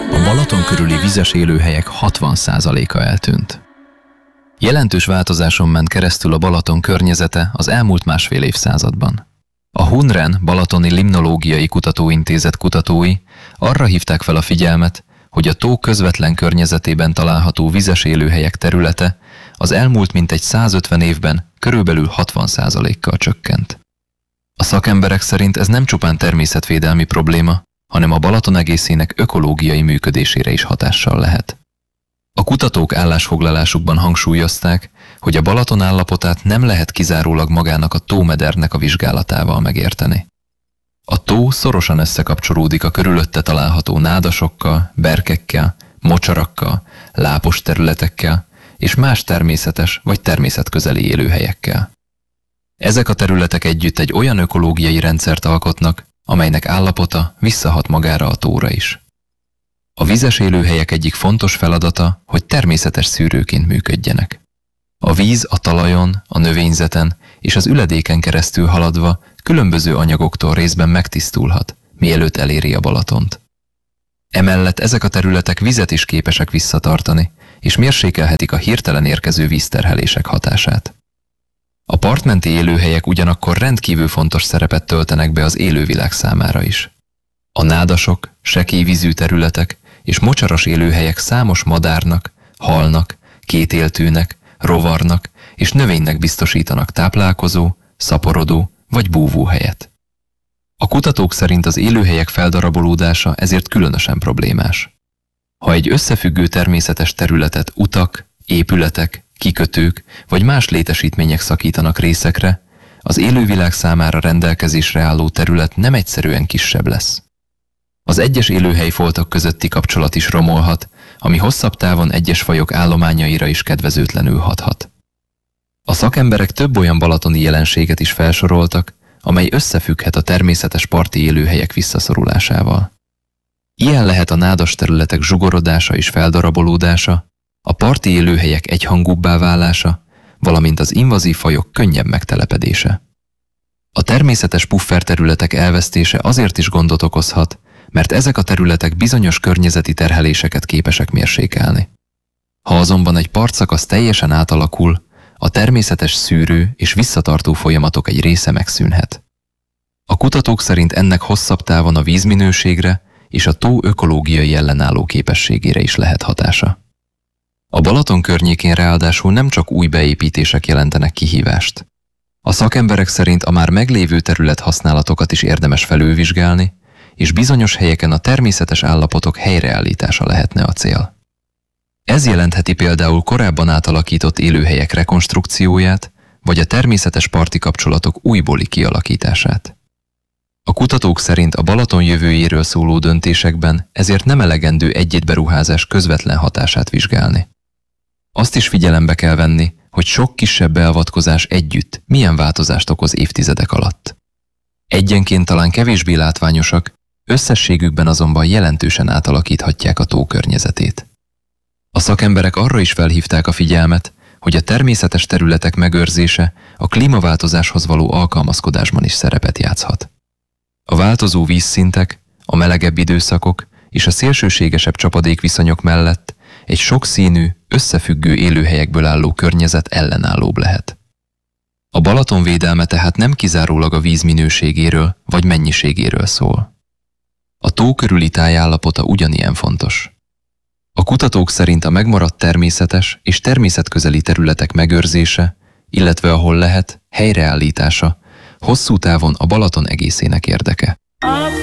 A Balaton körüli vizes élőhelyek 60%-a eltűnt. Jelentős változáson ment keresztül a Balaton környezete az elmúlt másfél évszázadban. A HUNREN Balatoni Limnológiai Kutatóintézet kutatói arra hívták fel a figyelmet, hogy a tó közvetlen környezetében található vizes élőhelyek területe az elmúlt mintegy 150 évben körülbelül 60%-kal csökkent. A szakemberek szerint ez nem csupán természetvédelmi probléma, hanem a Balaton egészének ökológiai működésére is hatással lehet. A kutatók állásfoglalásukban hangsúlyozták, hogy a Balaton állapotát nem lehet kizárólag magának a tómedernek a vizsgálatával megérteni. A tó szorosan összekapcsolódik a körülötte található nádasokkal, berkekkel, mocsarakkal, lápos területekkel és más természetes vagy természetközeli élőhelyekkel. Ezek a területek együtt egy olyan ökológiai rendszert alkotnak, amelynek állapota visszahat magára a tóra is. A vizes élőhelyek egyik fontos feladata, hogy természetes szűrőként működjenek. A víz a talajon, a növényzeten és az üledéken keresztül haladva különböző anyagoktól részben megtisztulhat, mielőtt eléri a Balatont. Emellett ezek a területek vizet is képesek visszatartani, és mérsékelhetik a hirtelen érkező vízterhelések hatását. A partmenti élőhelyek ugyanakkor rendkívül fontos szerepet töltenek be az élővilág számára is. A nádasok, sekélyvízű területek és mocsaras élőhelyek számos madárnak, halnak, kétéltűnek, rovarnak és növénynek biztosítanak táplálkozó, szaporodó vagy búvóhelyet. A kutatók szerint az élőhelyek feldarabolódása ezért különösen problémás. Ha egy összefüggő természetes területet utak, épületek, kikötők vagy más létesítmények szakítanak részekre, az élővilág számára rendelkezésre álló terület nem egyszerűen kisebb lesz. Az egyes élőhelyfoltok közötti kapcsolat is romolhat, ami hosszabb távon egyes fajok állományaira is kedvezőtlenül hathat. A szakemberek több olyan balatoni jelenséget is felsoroltak, amely összefügghet a természetes parti élőhelyek visszaszorulásával. Ilyen lehet a nádas területek zsugorodása és feldarabolódása, a parti élőhelyek egyhangúbbá válása, valamint az invazív fajok könnyebb megtelepedése. A természetes pufferterületek elvesztése azért is gondot okozhat, mert ezek a területek bizonyos környezeti terheléseket képesek mérsékelni. Ha azonban egy partszakasz teljesen átalakul, a természetes szűrő és visszatartó folyamatok egy része megszűnhet. A kutatók szerint ennek hosszabb távon a vízminőségre és a tó ökológiai ellenálló képességére is lehet hatása. A Balaton környékén ráadásul nem csak új beépítések jelentenek kihívást. A szakemberek szerint a már meglévő területhasználatokat is érdemes felülvizsgálni, és bizonyos helyeken a természetes állapotok helyreállítása lehetne a cél. Ez jelentheti például korábban átalakított élőhelyek rekonstrukcióját, vagy a természetes parti kapcsolatok újbóli kialakítását. A kutatók szerint a Balaton jövőjéről szóló döntésekben ezért nem elegendő egy-egy beruházás közvetlen hatását vizsgálni. Azt is figyelembe kell venni, hogy sok kisebb beavatkozás együtt milyen változást okoz évtizedek alatt. Egyenként talán kevésbé látványosak, összességükben azonban jelentősen átalakíthatják a tó környezetét. A szakemberek arra is felhívták a figyelmet, hogy a természetes területek megőrzése a klímaváltozáshoz való alkalmazkodásban is szerepet játszhat. A változó vízszintek, a melegebb időszakok és a szélsőségesebb csapadékviszonyok mellett egy sokszínű, összefüggő élőhelyekből álló környezet ellenállóbb lehet. A Balaton védelme tehát nem kizárólag a víz minőségéről vagy mennyiségéről szól. A tó körüli tájállapota ugyanilyen fontos. A kutatók szerint a megmaradt természetes és természetközeli területek megőrzése, illetve ahol lehet, helyreállítása hosszú távon a Balaton egészének érdeke.